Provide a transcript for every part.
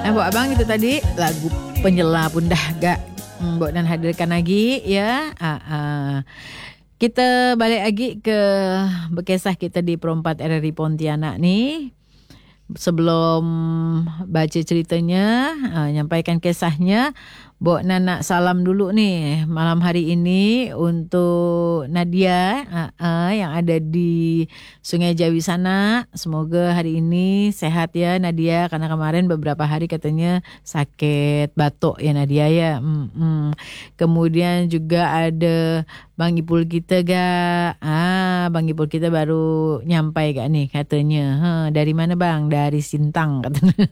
Nah, Mbok Abang itu tadi lagu Penyela pun dah gak Mbok dan hadirkan lagi ya. Kita balik lagi ke berkisah kita di Perempat RRI Pontianak nih. Sebelum baca ceritanya, nyampaikan kisahnya, Mbok nak salam dulu nih malam hari ini untuk Nadia yang ada di Sungai Jawi sana. Semoga hari ini sehat ya Nadia, karena kemarin beberapa hari katanya sakit batuk ya Nadia ya. Kemudian juga ada Bang Ipul kita gak? Bang Ipul kita baru nyampai gak nih katanya. Dari mana bang? Dari Sintang katanya.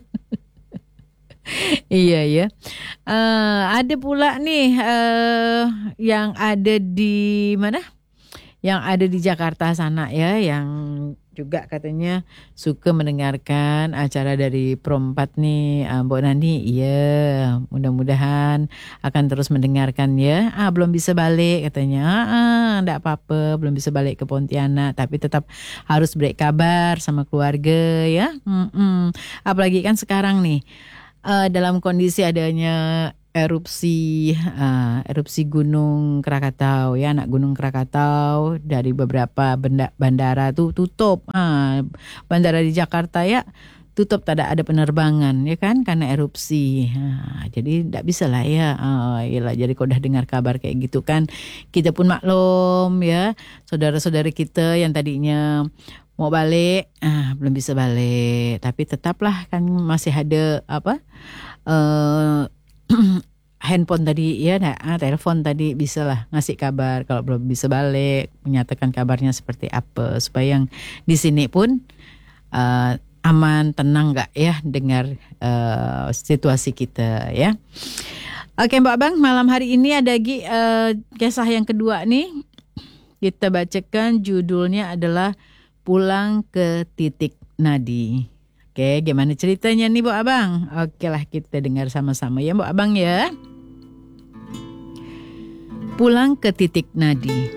Iya ya. Ada pula nih yang ada di mana? Yang ada di Jakarta sana ya, yang juga katanya suka mendengarkan acara dari Perempat nih, Mbok Nani. Iya, mudah-mudahan akan terus mendengarkan ya. Belum bisa balik katanya. Enggak apa-apa, belum bisa balik ke Pontianak, tapi tetap harus break kabar sama keluarga ya. Apalagi kan sekarang nih dalam kondisi adanya erupsi Gunung Krakatau ya, anak Gunung Krakatau, dari beberapa bandara tuh tutup. Bandara di Jakarta ya tutup, tak ada penerbangan ya kan karena erupsi. Jadi tidak bisa lah ya. Yalah, jadi kalau udah dengar kabar kayak gitu kan, kita pun maklum ya, saudara-saudara kita yang tadinya mau balik belum bisa balik, tapi tetaplah kan masih ada handphone tadi ya, telepon tadi bisa lah ngasih kabar kalau belum bisa balik, menyatakan kabarnya seperti apa, supaya yang di sini pun aman, tenang gak ya dengar situasi kita ya. Oke Mbak Abang, malam hari ini ada lagi kisah yang kedua nih, kita bacakan, judulnya adalah Pulang ke Titik Nadi. Oke, gimana ceritanya nih Mbok Abang? Oke lah, kita dengar sama-sama ya Mbok Abang ya. Pulang ke Titik Nadi.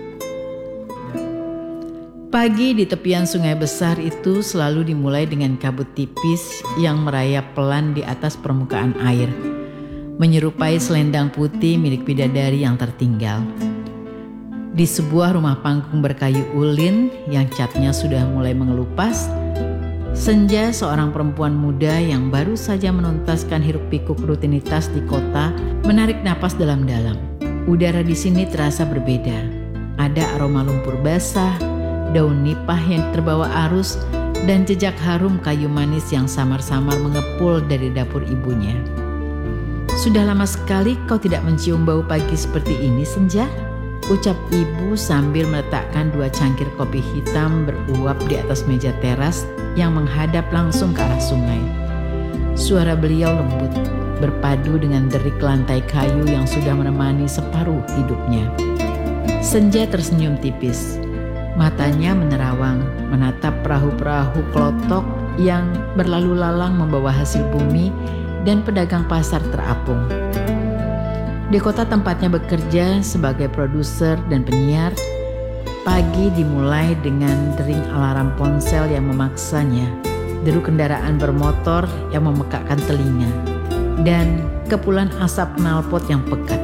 Pagi di tepian sungai besar itu selalu dimulai dengan kabut tipis yang merayap pelan di atas permukaan air, menyerupai selendang putih milik bidadari yang tertinggal. Di sebuah rumah panggung berkayu ulin yang catnya sudah mulai mengelupas, senja seorang perempuan muda yang baru saja menuntaskan hiruk-pikuk rutinitas di kota menarik napas dalam-dalam. Udara di sini terasa berbeda. Ada aroma lumpur basah, daun nipah yang terbawa arus, dan jejak harum kayu manis yang samar-samar mengepul dari dapur ibunya. Sudah lama sekali kau tidak mencium bau pagi seperti ini, Senja? Ucap ibu sambil meletakkan 2 cangkir kopi hitam beruap di atas meja teras yang menghadap langsung ke arah sungai. Suara beliau lembut, berpadu dengan derik lantai kayu yang sudah menemani separuh hidupnya. Senja tersenyum tipis. Matanya menerawang, menatap perahu-perahu klotok yang berlalu lalang membawa hasil bumi dan pedagang pasar terapung. Di kota tempatnya bekerja sebagai produser dan penyiar, pagi dimulai dengan dering alarm ponsel yang memaksanya, deru kendaraan bermotor yang memekakkan telinga, dan kepulan asap knalpot yang pekat.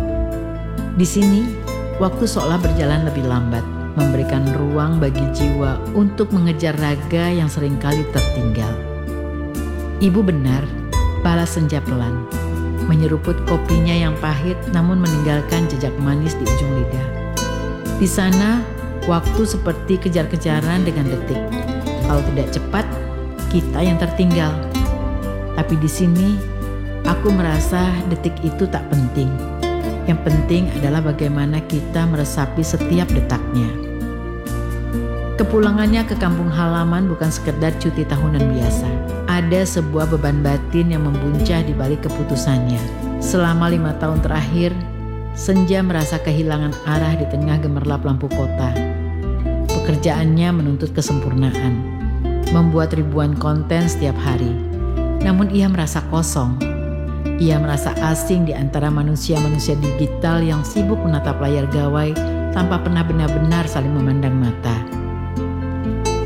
Di sini, waktu seolah berjalan lebih lambat, memberikan ruang bagi jiwa untuk mengejar raga yang seringkali tertinggal. Ibu benar, balas Senja pelan, menyeruput kopinya yang pahit namun meninggalkan jejak manis di ujung lidah. Di sana, waktu seperti kejar-kejaran dengan detik. Kalau tidak cepat, kita yang tertinggal. Tapi di sini, aku merasa detik itu tak penting. Yang penting adalah bagaimana kita meresapi setiap detaknya. Kepulangannya ke kampung halaman bukan sekedar cuti tahunan biasa. Ada sebuah beban batin yang membuncah di balik keputusannya. Selama 5 tahun terakhir, Senja merasa kehilangan arah di tengah gemerlap lampu kota. Pekerjaannya menuntut kesempurnaan, membuat ribuan konten setiap hari. Namun ia merasa kosong. Ia merasa asing di antara manusia-manusia digital yang sibuk menatap layar gawai tanpa pernah benar-benar saling memandang mata.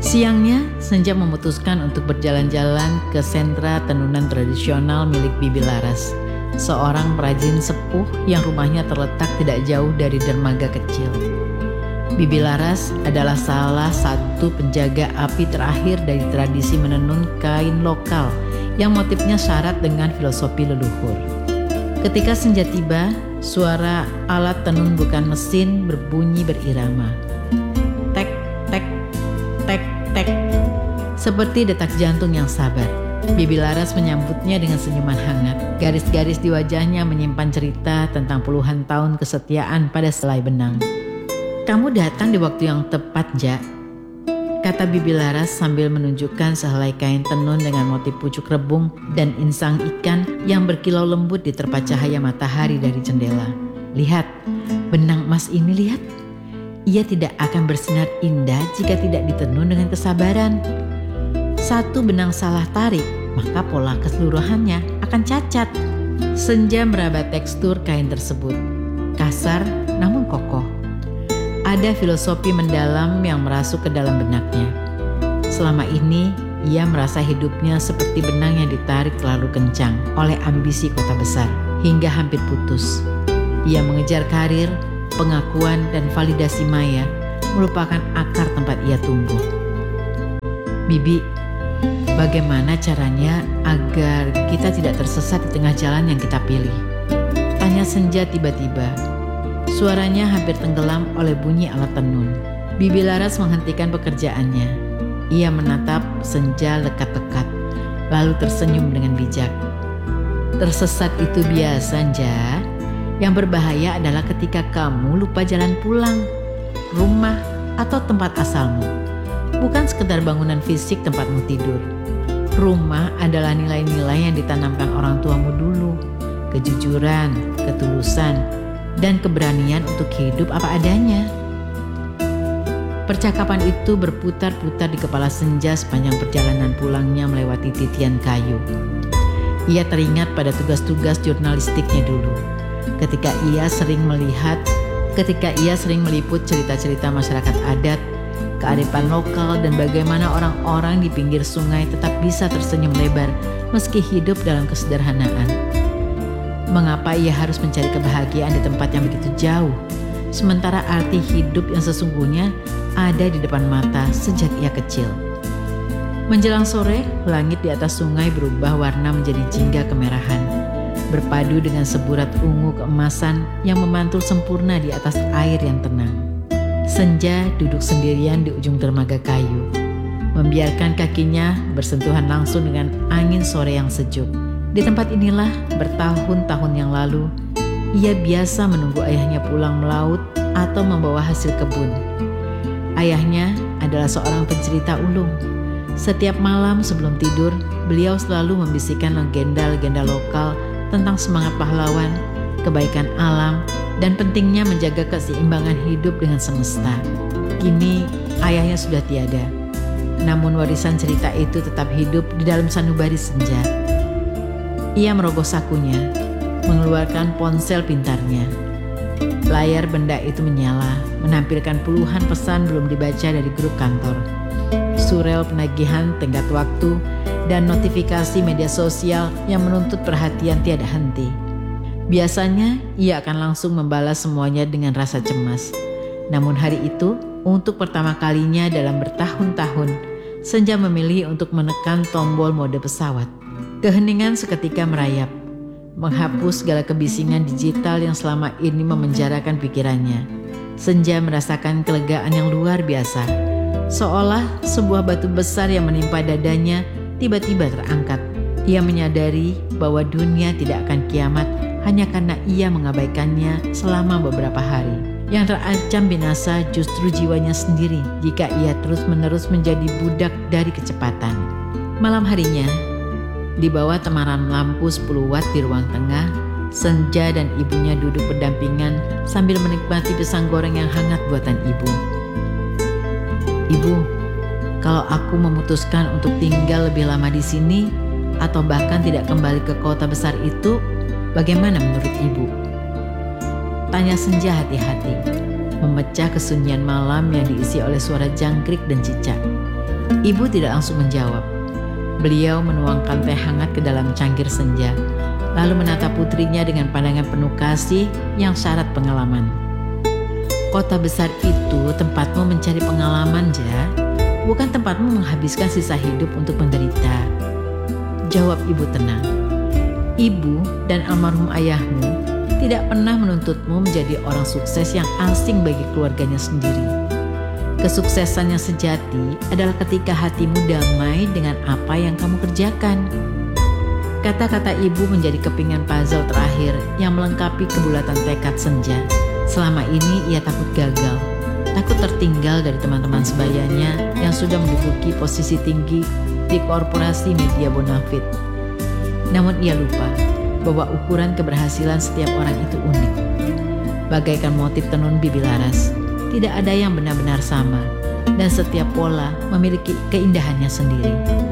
Siangnya, Senja memutuskan untuk berjalan-jalan ke sentra tenunan tradisional milik Bibi Laras, seorang perajin sepuh yang rumahnya terletak tidak jauh dari dermaga kecil. Bibi Laras adalah salah satu penjaga api terakhir dari tradisi menenun kain lokal yang motifnya syarat dengan filosofi leluhur. Ketika senja tiba, suara alat tenun bukan mesin berbunyi berirama. Tek, tek, tek, tek. Seperti detak jantung yang sabar. Bibi Laras menyambutnya dengan senyuman hangat. Garis-garis di wajahnya menyimpan cerita tentang puluhan tahun kesetiaan pada selai benang. "Kamu datang di waktu yang tepat, Ja," kata Bibi Laras sambil menunjukkan sehelai kain tenun dengan motif pucuk rebung dan insang ikan yang berkilau lembut di terpa cahaya matahari dari jendela. "Lihat, benang emas ini, lihat. Ia tidak akan bersinar indah jika tidak ditenun dengan kesabaran. Satu benang salah tarik, maka pola keseluruhannya akan cacat." Senja meraba tekstur kain tersebut. Kasar namun kokoh. Ada filosofi mendalam yang merasuk ke dalam benaknya. Selama ini, ia merasa hidupnya seperti benang yang ditarik terlalu kencang oleh ambisi kota besar, hingga hampir putus. Ia mengejar karir, pengakuan, dan validasi maya, melupakan akar tempat ia tumbuh. "Bibi, bagaimana caranya agar kita tidak tersesat di tengah jalan yang kita pilih?" tanya Senja tiba-tiba. Suaranya hampir tenggelam oleh bunyi alat tenun. Bibi Laras menghentikan pekerjaannya. Ia menatap Senja lekat-lekat, lalu tersenyum dengan bijak. "Tersesat itu biasa, Ja. Yang berbahaya adalah ketika kamu lupa jalan pulang, rumah, atau tempat asalmu. Bukan sekedar bangunan fisik tempatmu tidur. Rumah adalah nilai-nilai yang ditanamkan orang tuamu dulu. Kejujuran, ketulusan, dan keberanian untuk hidup apa adanya." Percakapan itu berputar-putar di kepala Senja sepanjang perjalanan pulangnya melewati titian kayu. Ia teringat pada tugas-tugas jurnalistiknya dulu. Ketika ia sering meliput cerita-cerita masyarakat adat, kearifan lokal, dan bagaimana orang-orang di pinggir sungai tetap bisa tersenyum lebar meski hidup dalam kesederhanaan. Mengapa ia harus mencari kebahagiaan di tempat yang begitu jauh, sementara arti hidup yang sesungguhnya ada di depan mata sejak ia kecil? Menjelang sore, langit di atas sungai berubah warna menjadi jingga kemerahan, berpadu dengan seburat ungu keemasan yang memantul sempurna di atas air yang tenang. Senja duduk sendirian di ujung dermaga kayu, membiarkan kakinya bersentuhan langsung dengan angin sore yang sejuk. Di tempat inilah bertahun-tahun yang lalu ia biasa menunggu ayahnya pulang melaut atau membawa hasil kebun. Ayahnya adalah seorang pencerita ulung. Setiap malam sebelum tidur, beliau selalu membisikkan legenda-legenda lokal tentang semangat pahlawan, kebaikan alam, dan pentingnya menjaga keseimbangan hidup dengan semesta. Kini ayahnya sudah tiada, namun warisan cerita itu tetap hidup di dalam sanubari Senja. Ia merogoh sakunya, mengeluarkan ponsel pintarnya. Layar benda itu menyala, menampilkan puluhan pesan belum dibaca dari grup kantor, surel penagihan tenggat waktu, dan notifikasi media sosial yang menuntut perhatian tiada henti. Biasanya ia akan langsung membalas semuanya dengan rasa cemas. Namun hari itu, untuk pertama kalinya dalam bertahun-tahun, Senja memilih untuk menekan tombol mode pesawat. Keheningan seketika merayap, menghapus segala kebisingan digital yang selama ini memenjarakan pikirannya. Senja merasakan kelegaan yang luar biasa, seolah sebuah batu besar yang menimpa dadanya tiba-tiba terangkat. Ia menyadari bahwa dunia tidak akan kiamat hanya karena ia mengabaikannya selama beberapa hari. Yang terancam binasa justru jiwanya sendiri jika ia terus-menerus menjadi budak dari kecepatan. Malam harinya, di bawah temaram lampu 10 watt di ruang tengah, Senja dan ibunya duduk berdampingan sambil menikmati pisang goreng yang hangat buatan ibu. "Ibu, kalau aku memutuskan untuk tinggal lebih lama di sini atau bahkan tidak kembali ke kota besar itu, bagaimana menurut ibu?" tanya Senja hati-hati, memecah kesunyian malam yang diisi oleh suara jangkrik dan cicak. Ibu tidak langsung menjawab. Beliau menuangkan teh hangat ke dalam cangkir senja, lalu menatap putrinya dengan pandangan penuh kasih yang syarat pengalaman. Kota besar itu tempatmu mencari pengalaman, Ja. Bukan tempatmu menghabiskan sisa hidup untuk menderita. Jawab ibu tenang. Ibu dan almarhum ayahmu tidak pernah menuntutmu menjadi orang sukses yang asing bagi keluarganya sendiri. Kesuksesan yang sejati adalah ketika hatimu damai dengan apa yang kamu kerjakan. Kata-kata ibu menjadi kepingan puzzle terakhir yang melengkapi kebulatan tekad Senja. Selama ini ia takut gagal, takut tertinggal dari teman-teman sebayanya yang sudah menduduki posisi tinggi di korporasi media bonafit. Namun ia lupa bahwa ukuran keberhasilan setiap orang itu unik. Bagaikan motif tenun bibi laras, tidak ada yang benar-benar sama, dan setiap pola memiliki keindahannya sendiri.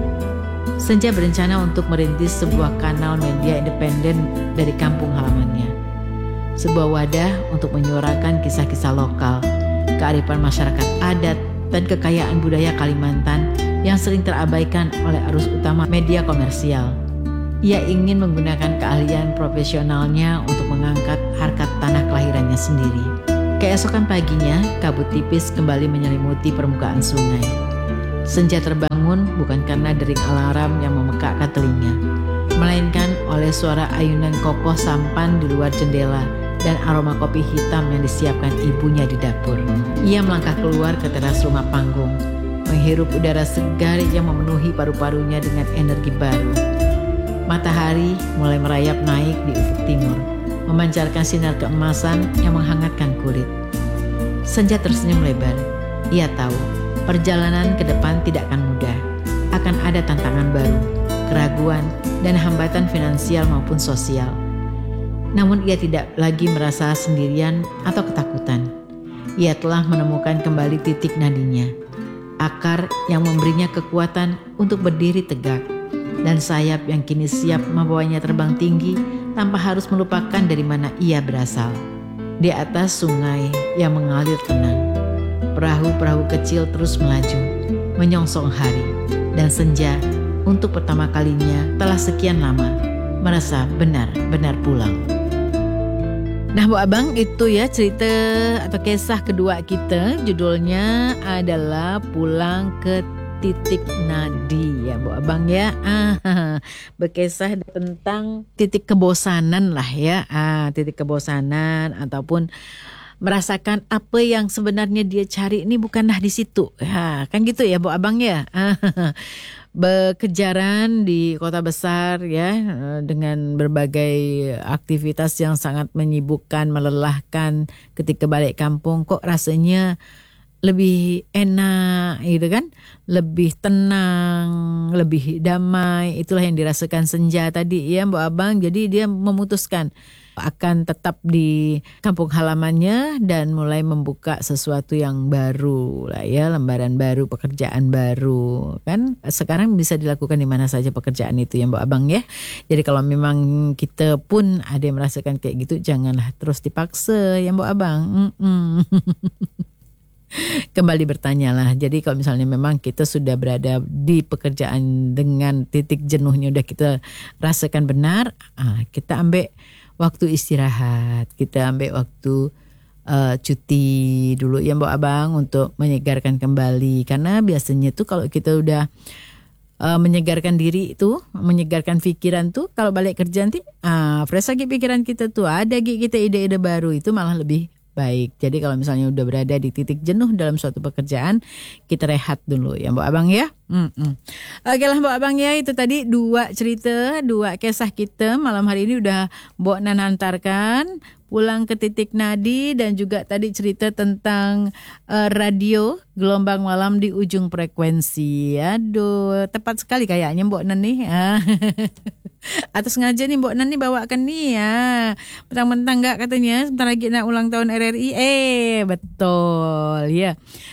Senja berencana untuk merintis sebuah kanal media independen dari kampung halamannya. Sebuah wadah untuk menyuarakan kisah-kisah lokal, kearifan masyarakat adat, dan kekayaan budaya Kalimantan yang sering terabaikan oleh arus utama media komersial. Ia ingin menggunakan keahlian profesionalnya untuk mengangkat harkat tanah kelahirannya sendiri. Keesokan paginya, kabut tipis kembali menyelimuti permukaan sungai. Senja terbangun bukan karena dering alarm yang memekakkan telinga, melainkan oleh suara ayunan kokoh sampan di luar jendela dan aroma kopi hitam yang disiapkan ibunya di dapur. Ia melangkah keluar ke teras rumah panggung, menghirup udara segar yang memenuhi paru-parunya dengan energi baru. Matahari mulai merayap naik di ufuk timur, memancarkan sinar keemasan yang menghangatkan kulit. Senja tersenyum lebar. Ia tahu perjalanan ke depan tidak akan mudah. Akan ada tantangan baru, keraguan, dan hambatan finansial maupun sosial. Namun ia tidak lagi merasa sendirian atau ketakutan. Ia telah menemukan kembali titik nadinya, akar yang memberinya kekuatan untuk berdiri tegak, dan sayap yang kini siap membawanya terbang tinggi tanpa harus melupakan dari mana ia berasal. Di atas sungai yang mengalir tenang, perahu-perahu kecil terus melaju, menyongsong hari, dan Senja untuk pertama kalinya telah sekian lama merasa benar-benar pulang. Nah Bu Abang, itu ya cerita atau kisah kedua kita, judulnya adalah Pulang ke Titik Nadi ya Bu Abang ya. Berkisah tentang titik kebosanan lah ya. Titik kebosanan ataupun merasakan apa yang sebenarnya dia cari ini bukanlah di situ. Kan gitu ya Bu Abang ya. Berkejaran di kota besar ya, dengan berbagai aktivitas yang sangat menyibukkan, melelahkan. Ketika balik kampung kok rasanya lebih enak gitu kan, lebih tenang, lebih damai. Itulah yang dirasakan Senja tadi ya Mbak Abang. Jadi dia memutuskan akan tetap di kampung halamannya dan mulai membuka sesuatu yang baru lah ya, lembaran baru, pekerjaan baru kan. Sekarang bisa dilakukan di mana saja pekerjaan itu ya Mbak Abang ya. Jadi kalau memang kita pun ada yang merasakan kayak gitu, janganlah terus dipaksa ya Mbak Abang. Kembali bertanyalah. Jadi kalau misalnya memang kita sudah berada di pekerjaan dengan titik jenuhnya udah kita rasakan benar, kita ambil waktu istirahat, kita ambil waktu cuti dulu ya Mbak Abang untuk menyegarkan kembali. Karena biasanya tuh kalau kita udah menyegarkan diri itu, menyegarkan pikiran tuh, kalau balik kerja nanti fresh lagi pikiran kita tuh, ada kita ide-ide baru, itu malah lebih baik. Jadi kalau misalnya udah berada di titik jenuh dalam suatu pekerjaan, kita rehat dulu ya Mbak Abang ya. Oke lah Mbak Abang ya, itu tadi dua cerita, dua kisah kita malam hari ini udah Mbak Nan hantarkan. Pulang ke Titik Nadi dan juga tadi cerita tentang radio gelombang malam di ujung frekuensi. Aduh, tepat sekali kayaknya Mbak Nan nih. Atau sengaja nih Mbak Nan nih bawakan nih ya. Mentang-mentang enggak katanya sebentar lagi nak ulang tahun RRI. Betul ya.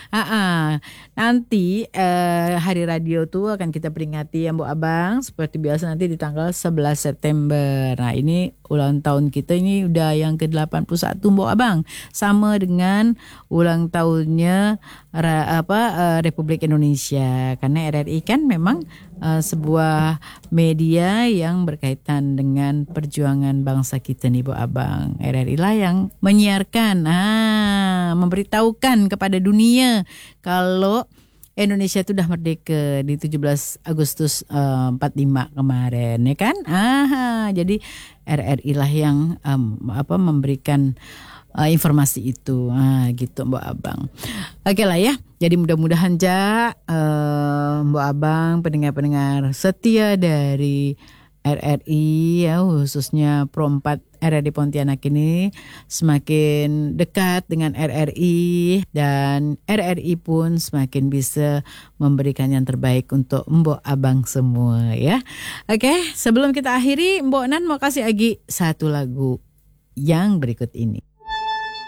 Nanti hari radio tuh akan kita peringati ya Mbok Abang, seperti biasa nanti di tanggal 11 September. Nah ini ulang tahun kita ini udah yang ke-81 Mbok Abang, sama dengan ulang tahunnya Republik Indonesia, karena RRI kan memang sebuah media yang berkaitan dengan perjuangan bangsa kita nih Mbok Abang. RRI lah yang menyiarkan, memberitahukan kepada dunia kalau Indonesia itu sudah merdeka di 17 Agustus 45 kemarin, ya kan? Jadi RRI lah yang memberikan informasi itu, gitu Mbak Abang. Oke lah ya. Jadi mudah-mudahan Mbak Abang, pendengar-pendengar setia dari RRI ya, khususnya Pro 4 RRI Pontianak ini semakin dekat dengan RRI, dan RRI pun semakin bisa memberikan yang terbaik untuk Mbok Abang semua ya. Oke, sebelum kita akhiri, Mbok Nan mau kasih lagi satu lagu yang berikut ini.